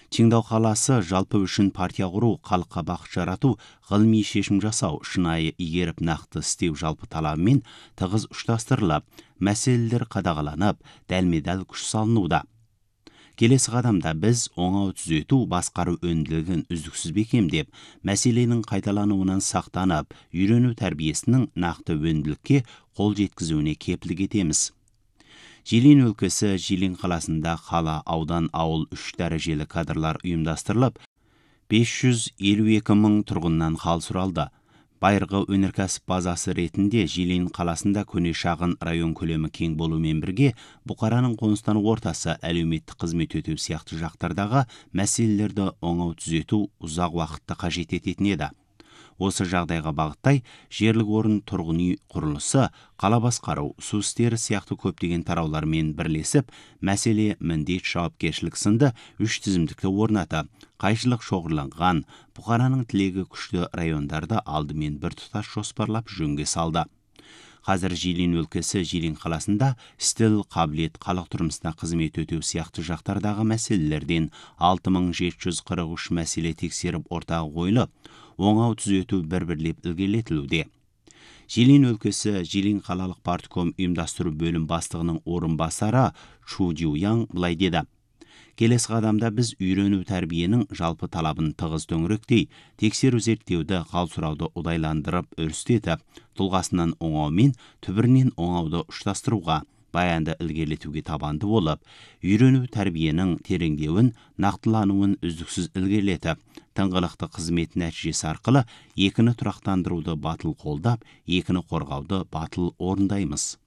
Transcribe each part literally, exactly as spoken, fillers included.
Чыңдау қаласы жалпы үшін партия құру, халыққа бақыт жарату, ғылыми шешім жасау, шынайы игеріп нақты істеу жалпы талабымен тығыз ұштастырылып, мәселелер қадағаланып, дәлме-дәл күш салынуда. Келесі қадамда біз оңау түзету, басқару өнімділігін үздіксіз бекемдеп, мәселенің қайталануынан сақтанып, үйрену тәрбиесінің нақты өнімділікке қол жеткізуіне кепілдік етеміз. Жилин өлкесі Жилин қаласында қала, аудан, ауыл үш дәрежелі кадрлар ұйымдастырылып, бес жүз елу екі мың тұрғыннан хал сұралды. Байырғы өнеркәсіп базасы ретінде Жилин қаласында көне шағын район көлемі кең болумен бірге, бұқараның қоныстану ортасы, әлеуметтік қызмет өтеу сияқты жақтардағы мәселелерді оңау түзету ұзақ уақытты қажет ететін еді. Осы жағдайға бағыттай, жерлік орын тұрғын үй құрылысы, қала басқару, су істері сияқты көптеген тараулармен бірлесіп, мәселе, міндет, жауапкершілік сынды үш тізімдікті орнатып, қайшылық шоғырланған, бұқараның тілегі күшті райондарды алдымен бір тұтас жоспарлап жөнге салды. Қазір Жилин өлкесі Жилин қаласында стіл, қабілет, халық тұрмысына қызмет өтеу сияқты жақтардағы мәселелерден алты мың жеті жүз қырық үш мәселе тексеріп ортаға қойылып, оңау түзету бір-бірлеп ілгерілетілуде. Жилин өлкесі Жилин қалалық партком ұйымдастыру бөлім бастығының орынбасары Чу Дюяң былай деді: Келесі қадамда біз үйрену тәрбиенің жалпы талабын тығыз төңіректей, тексеру зерттеуді, хал сұрауды ұдайландырып, өрістетіп, тұлғасынан оңаумен, түбірінен оңауды ұштастыруға, баянды ілгерілетуге табанды болып, үйрену тәрбиенің тереңдеуін, нақтылануын үздіксіз ілгерілетіп, тыңғылықты қызмет нәтижесі арқылы екіні тұрақтандыруды батыл қолдап, екіні қорғауды батыл орындаймыз.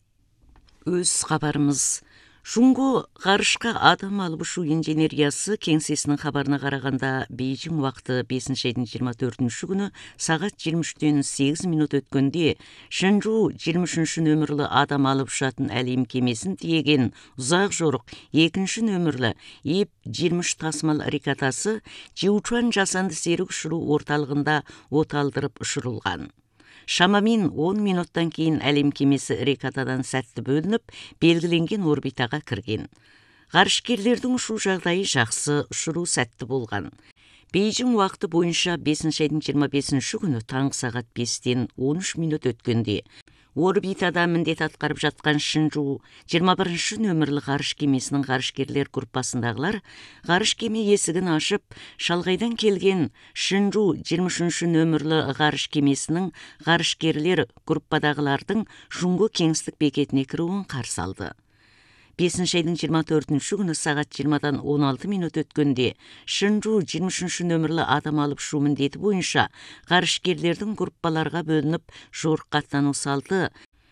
Өз хабарымыз. Шуңго ғарышқа адам алып ұшу инженериясы кеңсесінің хабарына қарағанда Бейжің уақыты бесінші айдың жиырма төртінші күні сағат жиырма үштен сегіз минут өткенде Шэньчжу жиырма үшінші нөмірлі адам алып ұшатын әлем кемесін тиеген ұзақ жорық екінші нөмірлі Еп жиырма үш тасымал ракетасы Жиучуан жасанды серік ұшыру орталығында оталдырып ұшырылған. Шамамен он минуттан кейін әлем кемесі ракетадан сәтті бөлініп, белгіленген орбитаға кірген. Ғарышкерлердің ұшу жағдайы жақсы, ұшыру сәтті болған. Бейжің уақыты бойынша бесінші айдың жиырма бесінші күні таңғы сағат бестен он үш минут өткенде орбитада міндет атқарып жатқан Шэньчжу жиырма бірінші нөмірлі ғарыш кемесінің ғарышкерлер группасындағылар ғарыш кеме есігін ашып, шалғайдан келген Шэньчжу жиырма үшінші нөмірлі ғарыш кемесінің ғарышкерлер группадағылардың Шуңго кеңістік бекетіне кіруін қарсы алды. бесінші айдың жиырма төртінші күні сағат жиырмадан он алты минут өткенде Шэньчжу жиырма үшінші нөмірлі адам алып ұшу міндеті бойынша ғарышкерлердің группаларға бөлініп жорыққа аттану салты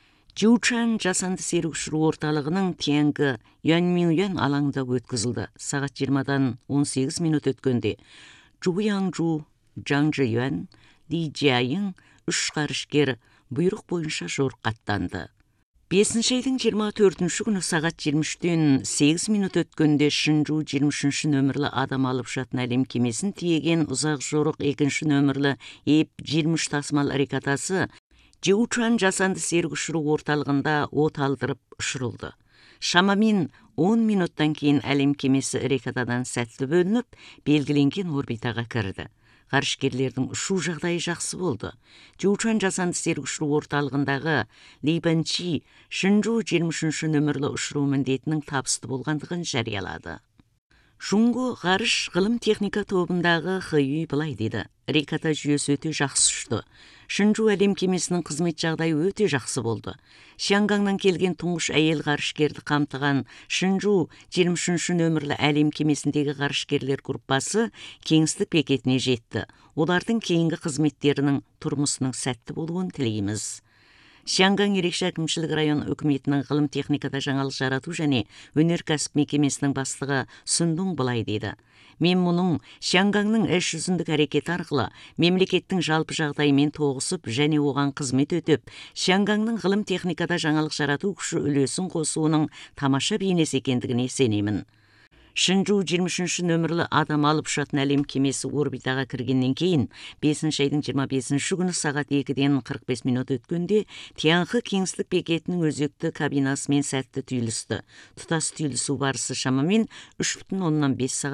Жиучуан жасанды серік ұшыру орталығының Тяньгы Юаньминюан алаңында өткізілді. Сағат жиырмадан он сегіз минут өткенде Жуяңжу, Жаңжыюан, Ли Жияйың үш ғарышкер бұйрық бойынша жорыққа аттанды. бесінші айдың жиырма төртінші күні сағат жиырма үштен сегіз минут өткенде Шэньчжу жиырма үшінші нөмірлі адам алып ұшатын әлем кемесін тиеген ұзақ жорық екінші нөмірлі Еп жиырма үш тасымал ракетасы Жиучуан жасанды серік ұшыру орталығында оталдырып ұшырылды. Шамамен он минуттан кейін әлем кемесі ракетадан сәтті бөлініп, белгіленген орбитаға кірді. Ғарышкерлердің ұшу жағдайы жақсы болды. Жиучуан жасанды серік ұшыру орталығындағы Ли Бэнчи Шэньчжу жиырма үшінші нөмірлі ұшыру міндетінің табысты болғандығын жариялады. Шуңго ғарыш ғылым техника тобындағы Хэй былай деді: ракета жүйесі өте жақсы ұшты. Шэньчжу әлем кемесінің қызмет жағдайы өте жақсы болды. Шиангаңнан келген тұңғыш әйел ғарышкерді қамтыған Шэньчжу жиырма үшінші нөмірлі әлем кемесіндегі ғарышкерлер группасы кеңістік бекетіне жетті. Олардың кейінгі қызметтерінің тұрмысының сәтті болуын тілейміз. Шианган ерекше әкімшілік район үкіметінің ғылым техникада жаңалық жарату және өнеркәсіп мекемесінің бастығы Сүндун былай дейді: Мен мұның Шиангаңның іс жүзіндік әрекеті арқылы мемлекеттің жалпы жағдайымен тоғысып және оған қызмет өтіп, Шиангаңның ғылым техникада жаңалық жарату күші үлесін қосуының тамаша бейнесі екендігіне сенемін. Шэньчжу жиырма үшінші нөмірлі адам алып ұшатын әлем кемесі орбитаға кіргеннен кейін бесінші айдың жиырма бесінші күні сағат екіден қырық бес минут өткенде Тяньхы кеңістік бекетінің өзекті кабинасымен сәтті түйілісті. Тұтас түйілісу барысы шамамен үш бүтін оннан бес сағат